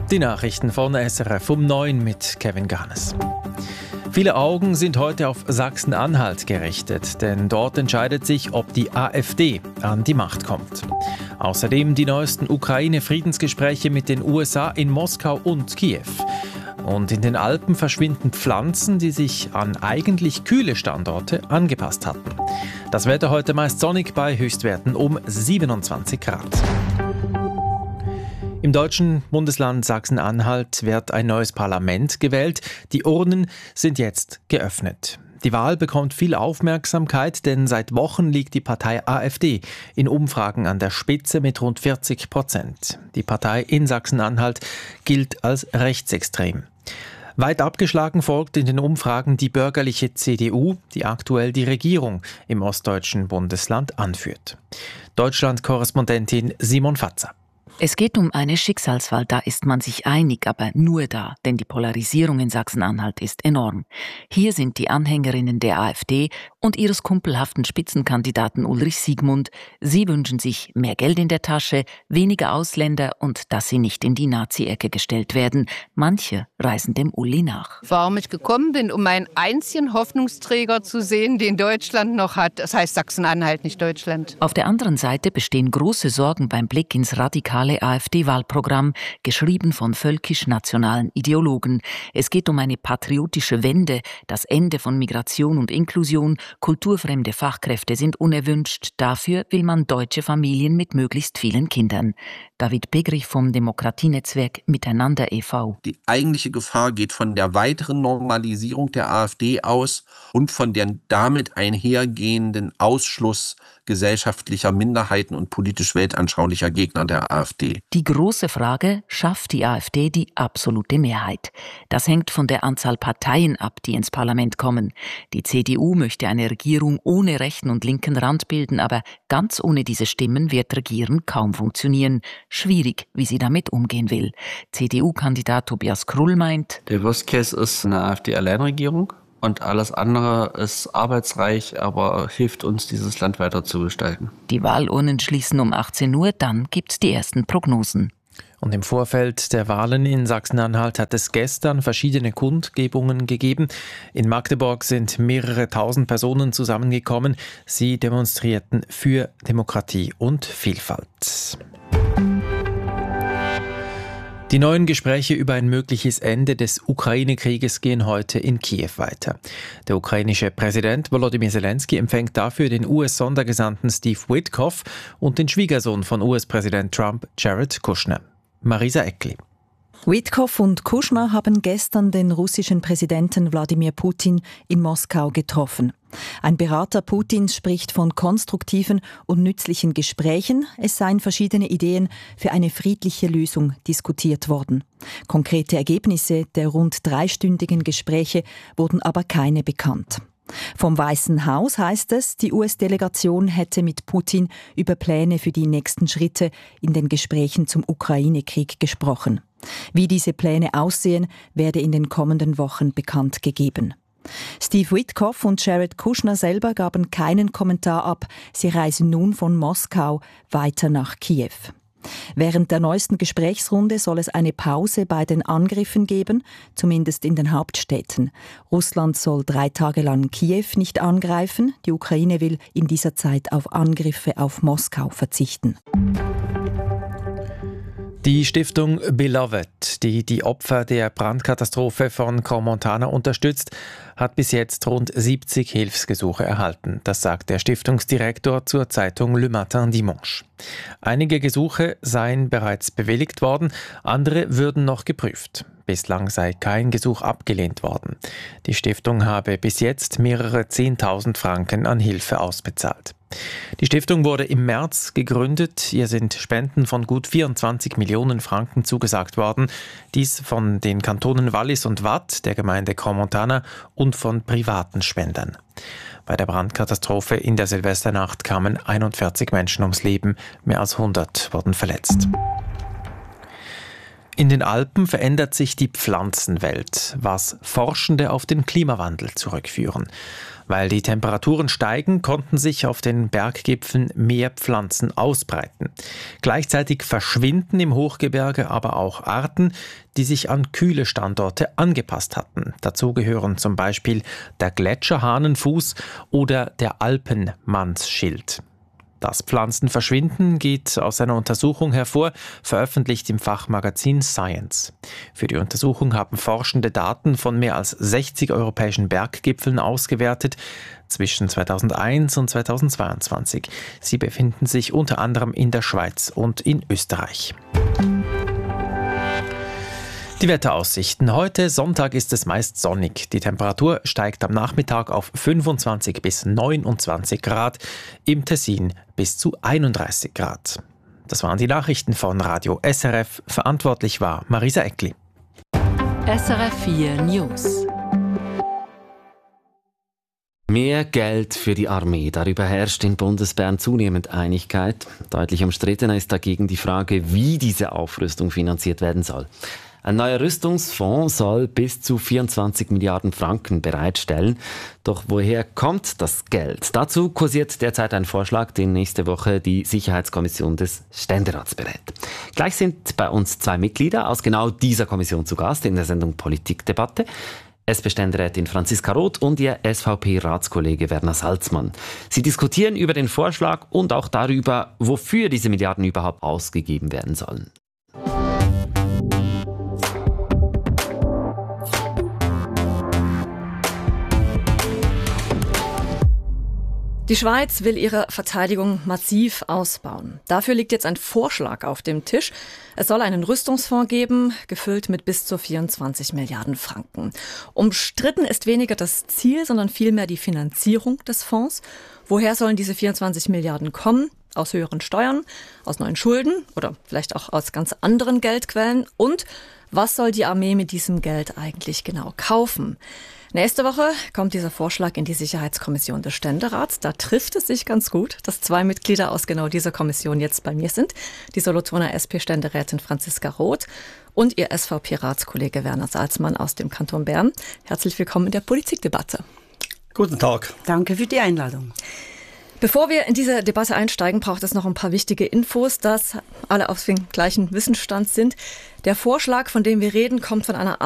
Die Nachrichten von SRF um 9 mit Kevin Garnes. Viele Augen sind heute auf Sachsen-Anhalt gerichtet, denn dort entscheidet sich, ob die AfD an die Macht kommt. Außerdem die neuesten Ukraine-Friedensgespräche mit den USA in Moskau und Kiew. Und in den Alpen verschwinden Pflanzen, die sich an eigentlich kühle Standorte angepasst hatten. Das Wetter heute meist sonnig bei Höchstwerten um 27 Grad. Im deutschen Bundesland Sachsen-Anhalt wird ein neues Parlament gewählt. Die Urnen sind jetzt geöffnet. Die Wahl bekommt viel Aufmerksamkeit, denn seit Wochen liegt die Partei AfD in Umfragen an der Spitze mit rund 40%. Die Partei in Sachsen-Anhalt gilt als rechtsextrem. Weit abgeschlagen folgt in den Umfragen die bürgerliche CDU, die aktuell die Regierung im ostdeutschen Bundesland anführt. Deutschland-Korrespondentin Simon Fatzer. Es geht um eine Schicksalswahl, da ist man sich einig, aber nur da, denn die Polarisierung in Sachsen-Anhalt ist enorm. Hier sind die Anhängerinnen der AfD und ihres kumpelhaften Spitzenkandidaten Ulrich Siegmund. Sie wünschen sich mehr Geld in der Tasche, weniger Ausländer und dass sie nicht in die Nazi-Ecke gestellt werden. Manche reisen dem Uli nach. Warum ich gekommen bin, um meinen einzigen Hoffnungsträger zu sehen, den Deutschland noch hat. Das heißt Sachsen-Anhalt, nicht Deutschland. Auf der anderen Seite bestehen große Sorgen beim Blick ins radikale AfD-Wahlprogramm, geschrieben von völkisch-nationalen Ideologen. Es geht um eine patriotische Wende, das Ende von Migration und Inklusion, kulturfremde Fachkräfte sind unerwünscht, dafür will man deutsche Familien mit möglichst vielen Kindern. David Begrich vom Demokratienetzwerk Miteinander e.V. Die eigentliche Gefahr geht von der weiteren Normalisierung der AfD aus und von der damit einhergehenden Ausschluss gesellschaftlicher Minderheiten und politisch weltanschaulicher Gegner der AfD. Die große Frage, schafft die AfD die absolute Mehrheit? Das hängt von der Anzahl Parteien ab, die ins Parlament kommen. Die CDU möchte eine Regierung ohne rechten und linken Rand bilden, aber ganz ohne diese Stimmen wird Regieren kaum funktionieren. Schwierig, wie sie damit umgehen will. CDU-Kandidat Tobias Krull meint, der Worst Case ist eine AfD-Alleinregierung. Und alles andere ist arbeitsreich, aber hilft uns, dieses Land weiter zu gestalten. Die Wahlurnen schließen um 18 Uhr, dann gibt's die ersten Prognosen. Und im Vorfeld der Wahlen in Sachsen-Anhalt hat es gestern verschiedene Kundgebungen gegeben. In Magdeburg sind mehrere tausend Personen zusammengekommen. Sie demonstrierten für Demokratie und Vielfalt. Die neuen Gespräche über ein mögliches Ende des Ukraine-Krieges gehen heute in Kiew weiter. Der ukrainische Präsident Volodymyr Zelensky empfängt dafür den US-Sondergesandten Steve Witkoff und den Schwiegersohn von US-Präsident Trump, Jared Kushner. Marisa Eckli. Witkoff und Kushner haben gestern den russischen Präsidenten Wladimir Putin in Moskau getroffen. Ein Berater Putins spricht von konstruktiven und nützlichen Gesprächen. Es seien verschiedene Ideen für eine friedliche Lösung diskutiert worden. Konkrete Ergebnisse der rund 3-stündigen Gespräche wurden aber keine bekannt. Vom Weißen Haus heißt es, die US-Delegation hätte mit Putin über Pläne für die nächsten Schritte in den Gesprächen zum Ukraine-Krieg gesprochen. Wie diese Pläne aussehen, werde in den kommenden Wochen bekannt gegeben. Steve Witkoff und Jared Kushner selber gaben keinen Kommentar ab. Sie reisen nun von Moskau weiter nach Kiew. Während der neuesten Gesprächsrunde soll es eine Pause bei den Angriffen geben, zumindest in den Hauptstädten. Russland soll 3 Tage lang Kiew nicht angreifen. Die Ukraine will in dieser Zeit auf Angriffe auf Moskau verzichten. Die Stiftung Beloved, die die Opfer der Brandkatastrophe von Crans-Montana unterstützt, hat bis jetzt rund 70 Hilfsgesuche erhalten. Das sagt der Stiftungsdirektor zur Zeitung Le Matin Dimanche. Einige Gesuche seien bereits bewilligt worden, andere würden noch geprüft. Bislang sei kein Gesuch abgelehnt worden. Die Stiftung habe bis jetzt mehrere 10.000 Franken an Hilfe ausbezahlt. Die Stiftung wurde im März gegründet. Ihr sind Spenden von gut 24 Millionen Franken zugesagt worden. Dies von den Kantonen Wallis und Waadt, der Gemeinde Crans-Montana und von privaten Spendern. Bei der Brandkatastrophe in der Silvesternacht kamen 41 Menschen ums Leben, mehr als 100 wurden verletzt. In den Alpen verändert sich die Pflanzenwelt, was Forschende auf den Klimawandel zurückführen. Weil die Temperaturen steigen, konnten sich auf den Berggipfeln mehr Pflanzen ausbreiten. Gleichzeitig verschwinden im Hochgebirge aber auch Arten, die sich an kühle Standorte angepasst hatten. Dazu gehören zum Beispiel der Gletscherhahnenfuß oder der Alpenmannsschild. Das Pflanzenverschwinden geht aus einer Untersuchung hervor, veröffentlicht im Fachmagazin Science. Für die Untersuchung haben Forschende Daten von mehr als 60 europäischen Berggipfeln ausgewertet, zwischen 2001 und 2022. Sie befinden sich unter anderem in der Schweiz und in Österreich. Die Wetteraussichten. Heute Sonntag ist es meist sonnig. Die Temperatur steigt am Nachmittag auf 25 bis 29 Grad, im Tessin bis zu 31 Grad. Das waren die Nachrichten von Radio SRF. Verantwortlich war Marisa Eckli. SRF 4 News. Mehr Geld für die Armee. Darüber herrscht in Bundesbern zunehmend Einigkeit. Deutlich umstrittener ist dagegen die Frage, wie diese Aufrüstung finanziert werden soll. Ein neuer Rüstungsfonds soll bis zu 24 Milliarden Franken bereitstellen. Doch woher kommt das Geld? Dazu kursiert derzeit ein Vorschlag, den nächste Woche die Sicherheitskommission des Ständerats berät. Gleich sind bei uns 2 Mitglieder aus genau dieser Kommission zu Gast in der Sendung Politikdebatte. SP-Ständerätin Franziska Roth und ihr SVP-Ratskollege Werner Salzmann. Sie diskutieren über den Vorschlag und auch darüber, wofür diese Milliarden überhaupt ausgegeben werden sollen. Die Schweiz will ihre Verteidigung massiv ausbauen. Dafür liegt jetzt ein Vorschlag auf dem Tisch. Es soll einen Rüstungsfonds geben, gefüllt mit bis zu 24 Milliarden Franken. Umstritten ist weniger das Ziel, sondern vielmehr die Finanzierung des Fonds. Woher sollen diese 24 Milliarden kommen? Aus höheren Steuern, aus neuen Schulden oder vielleicht auch aus ganz anderen Geldquellen? Und was soll die Armee mit diesem Geld eigentlich genau kaufen? Nächste Woche kommt dieser Vorschlag in die Sicherheitskommission des Ständerats. Da trifft es sich ganz gut, dass 2 Mitglieder aus genau dieser Kommission jetzt bei mir sind. Die Solothurner SP-Ständerätin Franziska Roth und ihr SVP-Ratskollege Werner Salzmann aus dem Kanton Bern. Herzlich willkommen in der Politikdebatte. Guten Tag. Danke für die Einladung. Bevor wir in diese Debatte einsteigen, braucht es noch ein paar wichtige Infos, dass alle auf dem gleichen Wissensstand sind. Der Vorschlag, von dem wir reden, kommt von einer